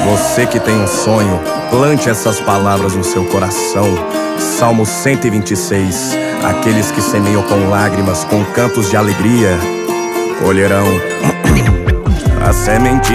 Você que tem um sonho, plante essas palavras no seu coração. Salmo 126. Aqueles que semeiam com lágrimas, com cantos de alegria, colherão a semente.